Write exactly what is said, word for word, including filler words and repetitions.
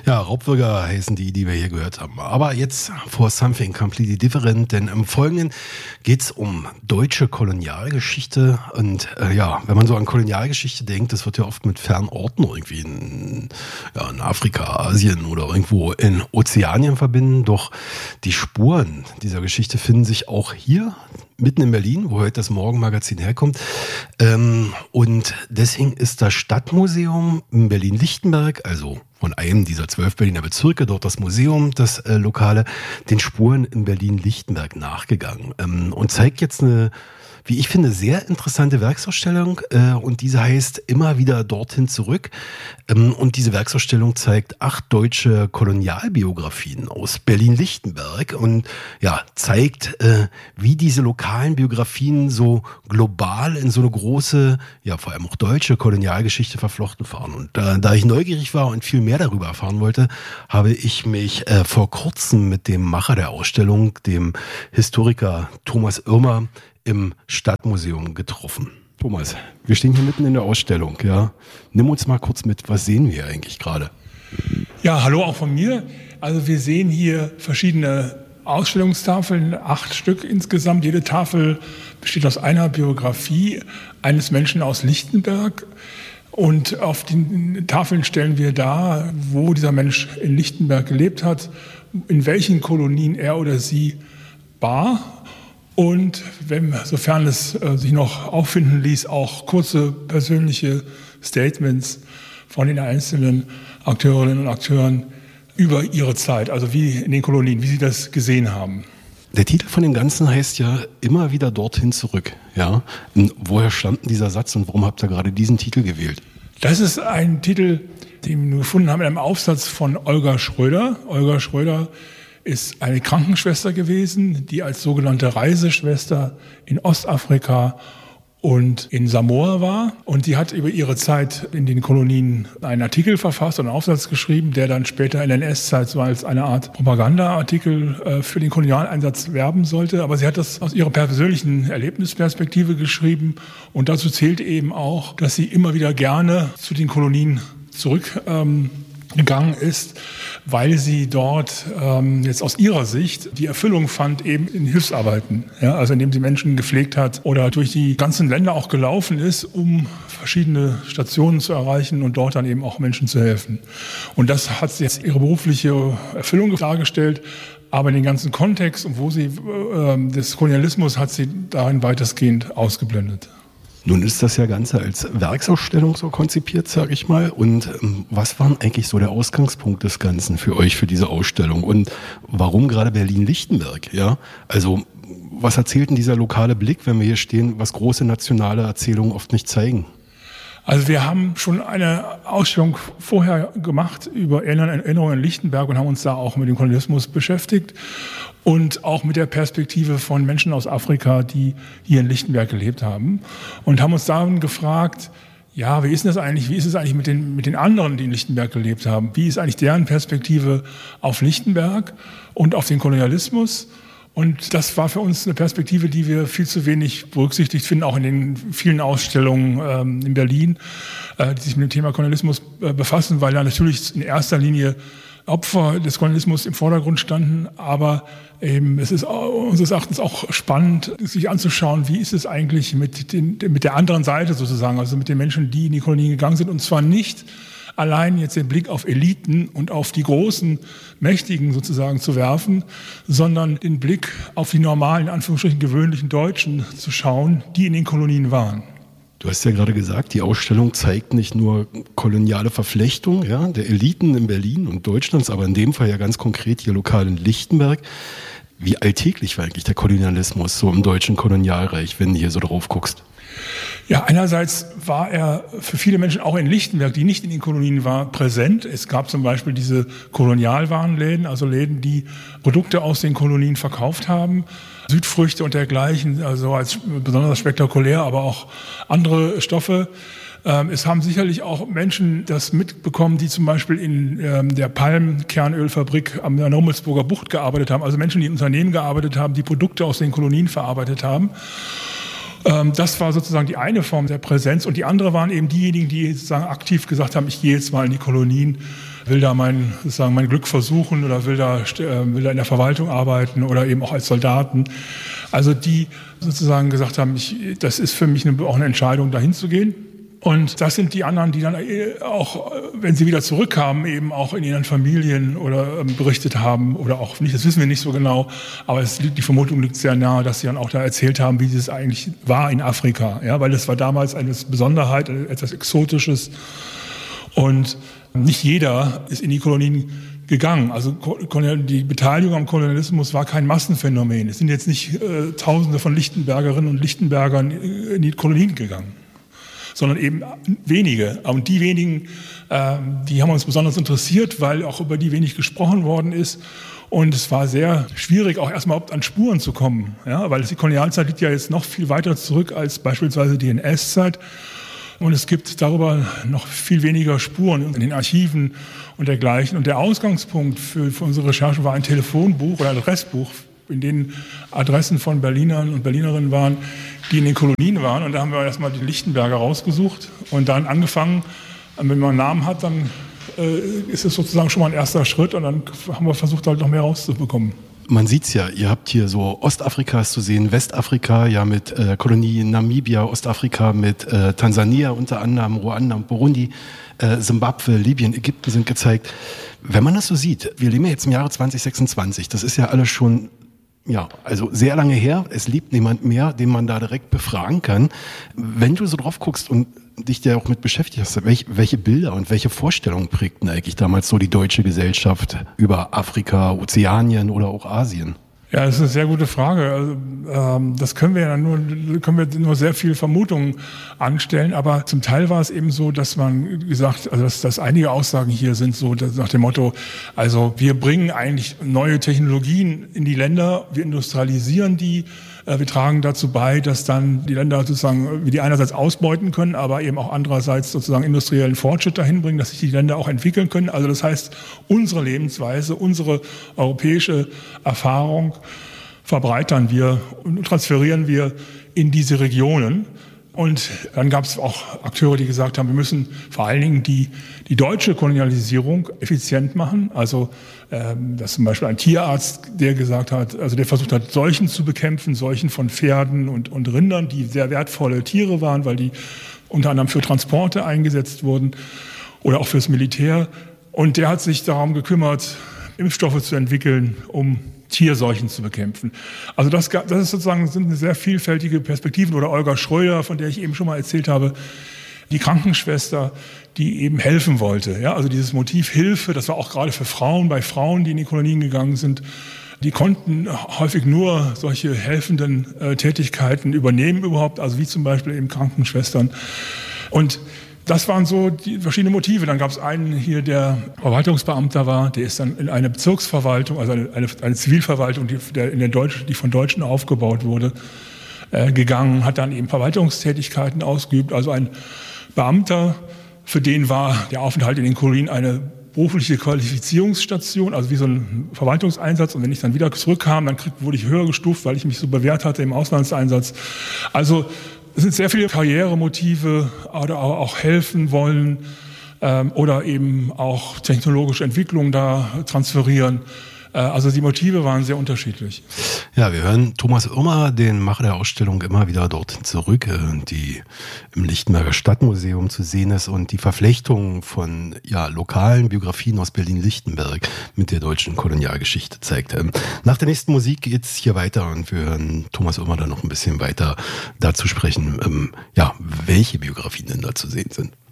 Ja, Raubwürger heißen die, die wir hier gehört haben. Aber jetzt for something completely different, denn im Folgenden geht es um deutsche Kolonialgeschichte. Und äh, ja, wenn man so an Kolonialgeschichte denkt, das wird ja oft mit fernen Orten irgendwie in, ja, in Afrika, Asien oder irgendwo in Ozeanien verbinden. Doch die Spuren dieser Geschichte finden sich auch hier mitten in Berlin, wo heute das Morgenmagazin herkommt. Ähm, und deswegen ist das Stadtmuseum in Berlin-Lichtenberg, also von einem dieser zwölf Berliner Bezirke, dort das Museum, das äh, Lokale, den Spuren in Berlin-Lichtenberg nachgegangen. Ähm, und zeigt jetzt eine, wie ich finde, sehr interessante Werksausstellung. Äh, und diese heißt Immer wieder dorthin zurück. Ähm, und diese Werksausstellung zeigt acht deutsche Kolonialbiografien aus Berlin-Lichtenberg und ja, zeigt, äh, wie diese lokalen Biografien so global in so eine große, ja, vor allem auch deutsche Kolonialgeschichte verflochten fahren. Und äh, da ich neugierig war und viel mehr darüber erfahren wollte, habe ich mich äh, vor kurzem mit dem Macher der Ausstellung, dem Historiker Thomas Irmer, im Stadtmuseum getroffen. Thomas, wir stehen hier mitten in der Ausstellung, ja. Nimm uns mal kurz mit, was sehen wir eigentlich gerade? Ja, hallo auch von mir. Also wir sehen hier verschiedene Ausstellungstafeln, acht Stück insgesamt. Jede Tafel besteht aus einer Biografie eines Menschen aus Lichtenberg. Und auf den Tafeln stellen wir dar, wo dieser Mensch in Lichtenberg gelebt hat, in welchen Kolonien er oder sie war. Und wenn, sofern es äh, sich noch auffinden ließ, auch kurze persönliche Statements von den einzelnen Akteurinnen und Akteuren über ihre Zeit, also wie in den Kolonien, wie sie das gesehen haben. Der Titel von dem Ganzen heißt ja Immer wieder dorthin zurück. Ja? Und woher stammt denn dieser Satz und warum habt ihr gerade diesen Titel gewählt? Das ist ein Titel, den wir gefunden haben in einem Aufsatz von Olga Schröder. Olga Schröder ist eine Krankenschwester gewesen, die als sogenannte Reiseschwester in Ostafrika und in Samoa war. Und die hat über ihre Zeit in den Kolonien einen Artikel verfasst und einen Aufsatz geschrieben, der dann später in der N S-Zeit so als eine Art Propagandaartikel äh, für den Kolonialeinsatz werben sollte. Aber sie hat das aus ihrer persönlichen Erlebnisperspektive geschrieben. Und dazu zählt eben auch, dass sie immer wieder gerne zu den Kolonien zurück ähm, gegangen ist, weil sie dort ähm, jetzt aus ihrer Sicht die Erfüllung fand eben in Hilfsarbeiten, ja, also indem sie Menschen gepflegt hat oder durch die ganzen Länder auch gelaufen ist, um verschiedene Stationen zu erreichen und dort dann eben auch Menschen zu helfen. Und das hat sie jetzt ihre berufliche Erfüllung dargestellt, aber den ganzen Kontext und wo sie äh, des Kolonialismus hat sie darin weitestgehend ausgeblendet. Nun ist das ja Ganze als Werksausstellung so konzipiert, sage ich mal. Und ähm, was war eigentlich so der Ausgangspunkt des Ganzen für euch, für diese Ausstellung? Und warum gerade Berlin-Lichtenberg? Ja? Also was erzählt denn dieser lokale Blick, wenn wir hier stehen, was große nationale Erzählungen oft nicht zeigen? Also wir haben schon eine Ausstellung vorher gemacht über Erinnerungen in Lichtenberg und haben uns da auch mit dem Kolonialismus beschäftigt und auch mit der Perspektive von Menschen aus Afrika, die hier in Lichtenberg gelebt haben und haben uns dann gefragt, ja, wie ist das eigentlich, wie ist es eigentlich mit den, mit den anderen, die in Lichtenberg gelebt haben? Wie ist eigentlich deren Perspektive auf Lichtenberg und auf den Kolonialismus? Und das war für uns eine Perspektive, die wir viel zu wenig berücksichtigt finden, auch in den vielen Ausstellungen ähm, in Berlin, äh, die sich mit dem Thema Kolonialismus äh, befassen, weil da natürlich in erster Linie Opfer des Kolonialismus im Vordergrund standen. Aber eben, es ist unseres Erachtens auch spannend, sich anzuschauen, wie ist es eigentlich mit, den, mit der anderen Seite sozusagen, also mit den Menschen, die in die Kolonien gegangen sind. Und zwar nicht allein jetzt den Blick auf Eliten und auf die großen Mächtigen sozusagen zu werfen, sondern den Blick auf die normalen, in Anführungsstrichen gewöhnlichen Deutschen zu schauen, die in den Kolonien waren. Du hast ja gerade gesagt, die Ausstellung zeigt nicht nur koloniale Verflechtung, ja, der Eliten in Berlin und Deutschlands, aber in dem Fall ja ganz konkret hier lokal in Lichtenberg. Wie alltäglich war eigentlich der Kolonialismus so im deutschen Kolonialreich, wenn du hier so drauf guckst? Ja, einerseits war er für viele Menschen auch in Lichtenberg, die nicht in den Kolonien waren, präsent. Es gab zum Beispiel diese Kolonialwarenläden, also Läden, die Produkte aus den Kolonien verkauft haben, Südfrüchte und dergleichen, also als besonders spektakulär, aber auch andere Stoffe. Es haben sicherlich auch Menschen das mitbekommen, die zum Beispiel in der Palmkernölfabrik an der Rummelsburger Bucht gearbeitet haben, also Menschen, die in Unternehmen gearbeitet haben, die Produkte aus den Kolonien verarbeitet haben. Das war sozusagen die eine Form der Präsenz und die andere waren eben diejenigen, die sozusagen aktiv gesagt haben, ich gehe jetzt mal in die Kolonien, will da mein, sozusagen mein Glück versuchen oder will da, will da in der Verwaltung arbeiten oder eben auch als Soldaten. Also die sozusagen gesagt haben, ich, das ist für mich eine, auch eine Entscheidung, dahin zu gehen. Und das sind die anderen, die dann auch, wenn sie wieder zurückkamen, eben auch in ihren Familien oder ähm, berichtet haben oder auch nicht, das wissen wir nicht so genau, aber es liegt, die Vermutung liegt sehr nahe, dass sie dann auch da erzählt haben, wie es eigentlich war in Afrika, ja, weil das war damals eine Besonderheit, etwas Exotisches und nicht jeder ist in die Kolonien gegangen. Also die Beteiligung am Kolonialismus war kein Massenphänomen. Es sind jetzt nicht äh, Tausende von Lichtenbergerinnen und Lichtenbergern in die Kolonien gegangen, sondern eben wenige. Und die wenigen, äh, die haben uns besonders interessiert, weil auch über die wenig gesprochen worden ist. Und es war sehr schwierig, auch erstmal an Spuren zu kommen. Ja? Weil die Kolonialzeit liegt ja jetzt noch viel weiter zurück als beispielsweise die N S-Zeit. Und es gibt darüber noch viel weniger Spuren in den Archiven und dergleichen. Und der Ausgangspunkt für, für unsere Recherche war ein Telefonbuch oder ein Adressbuch, in denen Adressen von Berlinern und Berlinerinnen waren, die in den Kolonien waren. Und da haben wir erstmal die Lichtenberger rausgesucht und dann angefangen, wenn man einen Namen hat, dann äh, ist es sozusagen schon mal ein erster Schritt und dann haben wir versucht, halt noch mehr rauszubekommen. Man sieht's ja, ihr habt hier so Ostafrikas zu sehen, Westafrika, ja mit äh, Kolonie Namibia, Ostafrika mit äh, Tansania unter anderem, Ruanda und Burundi, äh, Simbabwe, Libyen, Ägypten sind gezeigt. Wenn man das so sieht, wir leben ja jetzt im Jahre zwanzig sechsundzwanzig, das ist ja alles schon, ja, also sehr lange her, es lebt niemand mehr, den man da direkt befragen kann. Wenn du so drauf guckst und dich ja auch mit beschäftigt hast, welche, welche Bilder und welche Vorstellungen prägten eigentlich damals so die deutsche Gesellschaft über Afrika, Ozeanien oder auch Asien? Ja, das ist eine sehr gute Frage. Also, ähm, das können wir ja nur, können wir nur sehr viel Vermutungen anstellen. Aber zum Teil war es eben so, dass man gesagt, also dass, dass einige Aussagen hier sind so dass nach dem Motto, also wir bringen eigentlich neue Technologien in die Länder, wir industrialisieren die, äh, wir tragen dazu bei, dass dann die Länder sozusagen, wie die einerseits ausbeuten können, aber eben auch andererseits sozusagen industriellen Fortschritt dahin bringen, dass sich die Länder auch entwickeln können. Also das heißt, unsere Lebensweise, unsere europäische Erfahrung verbreitern wir und transferieren wir in diese Regionen. Und dann gab es auch Akteure, die gesagt haben, wir müssen vor allen Dingen die, die deutsche Kolonialisierung effizient machen. Also ähm, das ist zum Beispiel ein Tierarzt, der gesagt hat, also der versucht hat, Seuchen zu bekämpfen, Seuchen von Pferden und, und Rindern, die sehr wertvolle Tiere waren, weil die unter anderem für Transporte eingesetzt wurden oder auch fürs Militär. Und der hat sich darum gekümmert, Impfstoffe zu entwickeln, um Tierseuchen zu bekämpfen. Also das, das ist sozusagen sind sehr vielfältige Perspektiven. Oder Olga Schröder, von der ich eben schon mal erzählt habe, die Krankenschwester, die eben helfen wollte. Ja, also dieses Motiv Hilfe, das war auch gerade für Frauen, bei Frauen, die in die Kolonien gegangen sind, die konnten häufig nur solche helfenden äh, Tätigkeiten übernehmen überhaupt, also wie zum Beispiel eben Krankenschwestern. Und das waren so die verschiedenen Motive. Dann gab es einen hier, der Verwaltungsbeamter war, der ist dann in eine Bezirksverwaltung, also eine, eine, eine Zivilverwaltung, die, der in der Deutsch, die von Deutschen aufgebaut wurde, äh, gegangen, hat dann eben Verwaltungstätigkeiten ausgeübt. Also ein Beamter, für den war der Aufenthalt in den Kolonien eine berufliche Qualifizierungsstation, also wie so ein Verwaltungseinsatz. Und wenn ich dann wieder zurückkam, dann krieg, wurde ich höher gestuft, weil ich mich so bewährt hatte im Auslandseinsatz. Also es sind sehr viele Karrieremotive oder auch helfen wollen ähm, oder eben auch technologische Entwicklungen da transferieren. Äh, also die Motive waren sehr unterschiedlich. Ja, wir hören Thomas Irmer, den Macher der Ausstellung, immer wieder dorthin zurück, äh, die im Lichtenberger Stadtmuseum zu sehen ist und die Verflechtung von ja, lokalen Biografien aus Berlin-Lichtenberg mit der deutschen Kolonialgeschichte zeigt. Ähm, nach der nächsten Musik geht's hier weiter und wir hören Thomas Irmer dann noch ein bisschen weiter dazu sprechen, ähm, ja, welche Biografien denn da zu sehen sind.